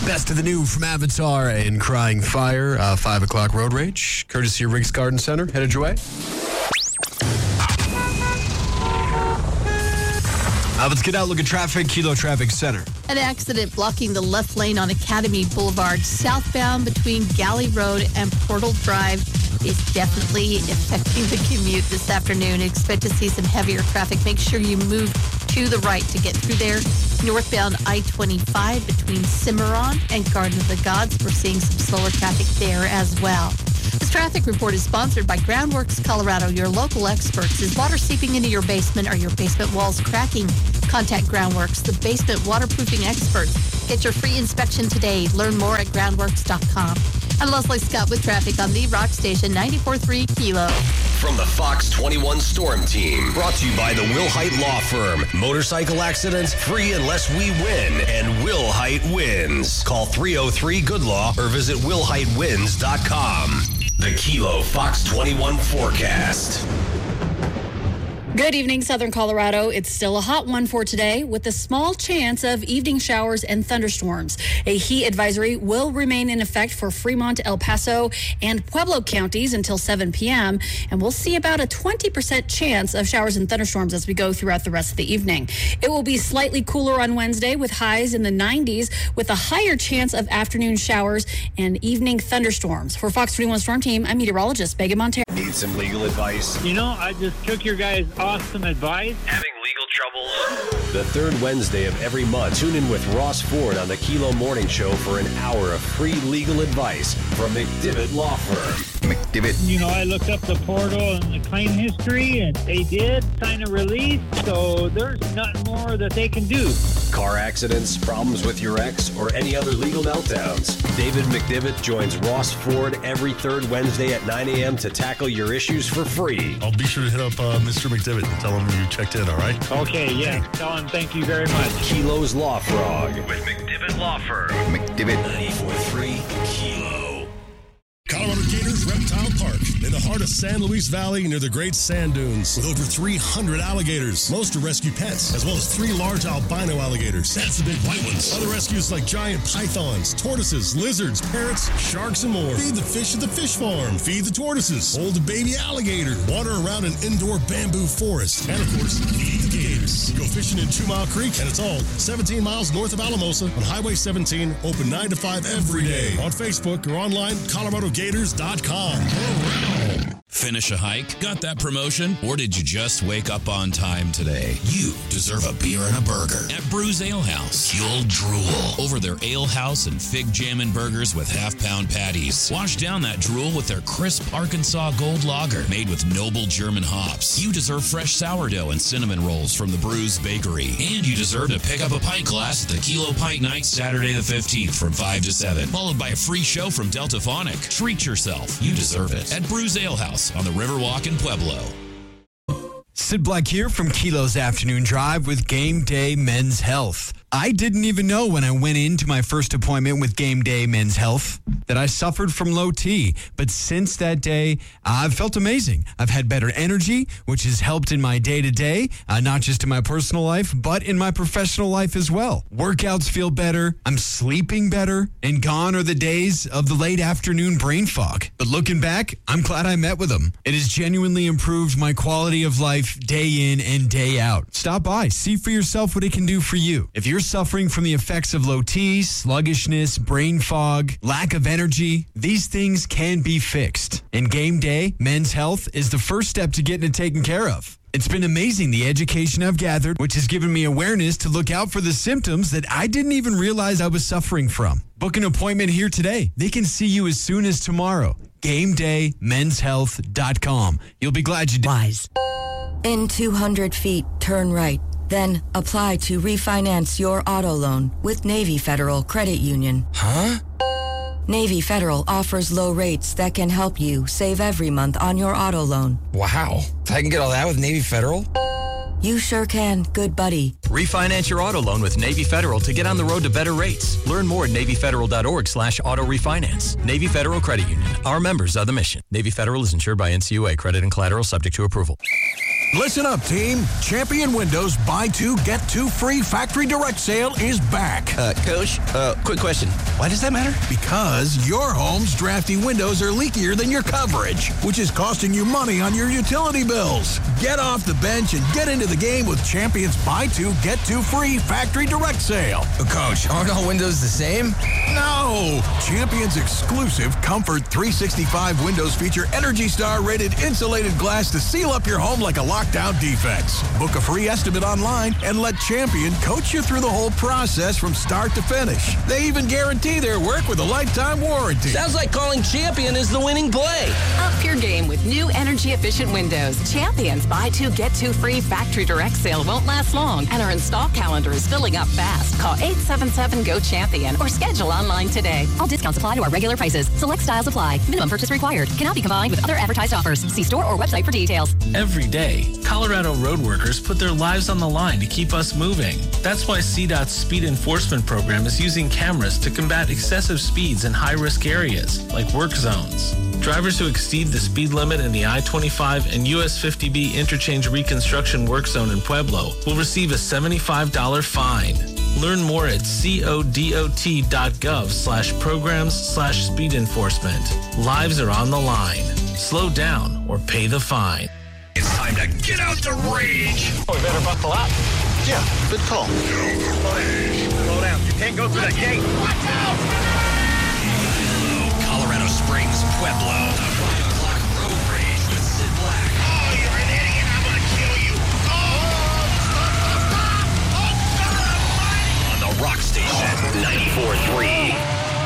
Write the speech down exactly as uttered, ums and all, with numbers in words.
Best of the new from Avatar and Crying Fire. Uh, five o'clock Road Rage, courtesy of Riggs Garden Center. Headed your way. Uh, let's get out, look at traffic. Kilo Traffic Center. An accident blocking the left lane on Academy Boulevard southbound between Galley Road and Portal Drive is definitely affecting the commute this afternoon. Expect to see some heavier traffic. Make sure you move to the right to get through there. Northbound I twenty-five between Cimarron and Garden of the Gods. We're seeing some slower traffic there as well. This traffic report is sponsored by Groundworks Colorado, your local experts. Is water seeping into your basement? Are your basement walls cracking? Contact Groundworks, the basement waterproofing experts. Get your free inspection today. Learn more at groundworks dot com. I'm Leslie Scott with traffic on the Rock Station ninety-four point three Kilo. From the Fox twenty-one Storm Team, brought to you by the Will Height Law Firm. Motorcycle accidents free unless we win, and Will Height wins. Call three oh three good law or visit will height wins dot com. The Kilo Fox twenty-one forecast. Good evening, Southern Colorado. It's still a hot one for today with a small chance of evening showers and thunderstorms. A heat advisory will remain in effect for Fremont, El Paso, and Pueblo counties until seven p.m. And we'll see about a twenty percent chance of showers and thunderstorms as we go throughout the rest of the evening. It will be slightly cooler on Wednesday with highs in the nineties with a higher chance of afternoon showers and evening thunderstorms. For Fox twenty-one Storm Team, I'm meteorologist Megan Montero. Need some legal advice? You know, I just took your guys' awesome advice. Having legal troubles? The third Wednesday of every month, tune in with Ross Ford on the Kilo Morning Show for an hour of free legal advice from McDivitt Law Firm. McDivitt. You know, I looked up the portal and the claim history, and they did sign a release, so there's nothing more that they can do. Car accidents, problems with your ex, or any other legal meltdowns. David McDivitt joins Ross Ford every third Wednesday at nine a.m. to tackle your issues for free. I'll be sure to hit up uh, Mister McDivitt and tell him you checked in, all right? Okay, yes. Tell him thank you very much. Kilo's Law Frog with McDivitt Law Firm. McDivitt ninety-four point three Kilo. Colorado Gators Reptile Park, in the heart of San Luis Valley near the Great Sand Dunes, with over three hundred alligators. Most are rescue pets, as well as three large albino alligators. That's the big white ones. Other rescues like giant pythons, tortoises, lizards, parrots, sharks, and more. Feed the fish at the fish farm. Feed the tortoises. Hold a baby alligator. Water around an indoor bamboo forest. And, of course, feed the gators. Go fishing in Two Mile Creek, and it's all seventeen miles north of Alamosa on Highway seventeen, open nine to five every day. On Facebook or online, Colorado Gators dot com. Finish a hike? Got that promotion? Or did you just wake up on time today? You deserve a beer and a burger at Brews Ale House. You'll drool over their Ale House and Fig Jammin' Burgers with half-pound patties. Wash down that drool with their crisp Arkansas Gold Lager made with noble German hops. You deserve fresh sourdough and cinnamon rolls from the Brews Bakery. And you deserve to pick up a pint glass at the Kilo Pint Night Saturday the fifteenth from five to seven, followed by a free show from Delta Phonic. Treat yourself. You deserve it at Brews Ale House on the Riverwalk in Pueblo. Sid Black here from Kilo's Afternoon Drive with Game Day Men's Health. I didn't even know when I went into my first appointment with Game Day Men's Health that I suffered from low T. But since that day, I've felt amazing. I've had better energy, which has helped in my day-to-day, uh, not just in my personal life, but in my professional life as well. Workouts feel better, I'm sleeping better, and gone are the days of the late afternoon brain fog. But looking back, I'm glad I met with them. It has genuinely improved my quality of life day in and day out. Stop by, see for yourself what it can do for you. If you're suffering from the effects of low T, sluggishness, brain fog, lack of energy, these things can be fixed. And Game Day Men's Health is the first step to getting it taken care of. It's been amazing, the education I've gathered, which has given me awareness to look out for the symptoms that I didn't even realize I was suffering from. Book an appointment here today. They can see you as soon as tomorrow. game day men's health dot com. You'll be glad you did. Wise. In two hundred feet, turn right. Then apply to refinance your auto loan with Navy Federal Credit Union. Huh? Navy Federal offers low rates that can help you save every month on your auto loan. Wow. I can get all that with Navy Federal? You sure can, good buddy. Refinance your auto loan with Navy Federal to get on the road to better rates. Learn more at navy federal dot org slash auto refinance. Navy Federal Credit Union. Our members are the mission. Navy Federal is insured by N C U A. Credit and collateral subject to approval. Listen up, team. Champion Windows buy two, get two free factory direct sale is back. Uh, Coach, uh, quick question. Why does that matter? Because your home's drafty windows are leakier than your coverage, which is costing you money on your utility bills. Get off the bench and get into the game with Champion's buy two, get two free factory direct sale. Coach, aren't all windows the same? No! Champion's exclusive Comfort three sixty-five windows feature Energy Star rated insulated glass to seal up your home like a lockdown defense. Book a free estimate online and let Champion coach you through the whole process from start to finish. They even guarantee their work with a lifetime warranty. Sounds like calling Champion is the winning play. Up your game with new energy-efficient windows. Champion's buy two, get two free factory direct sale won't last long, and our install calendar is filling up fast. Call eight seven seven, G O, CHAMPION or schedule online today. All discounts apply to our regular prices. Select styles apply. Minimum purchase required. Cannot be combined with other advertised offers. See store or website for details. Every day, Colorado road workers put their lives on the line to keep us moving. That's why C DOT's speed enforcement program is using cameras to combat excessive speeds in high-risk areas, like work zones. Drivers who exceed the speed limit in the I twenty-five and U S fifty B interchange reconstruction work zone in Pueblo will receive a seventy-five dollars fine. Learn more at codot.gov slash programs slash speed enforcement. Lives are on the line. Slow down or pay the fine. It's time to get out the rage. Oh, we better buckle up. Yeah, good call. Slow down. You can't go through that gate. Watch out!